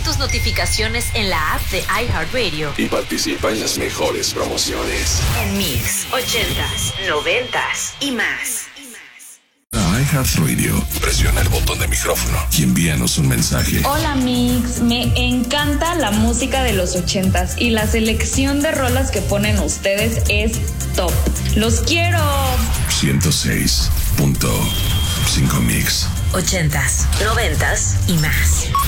tus notificaciones en la app de iHeartRadio y participa en las mejores promociones. En Mix 80s, 90s y más. iHeartRadio. Presiona el botón de micrófono y envíanos un mensaje. Hola Mix, me encanta la música de los 80s y la selección de rolas que ponen ustedes es top. ¡Los quiero! 106.5 Mix. 80s, 90s y más.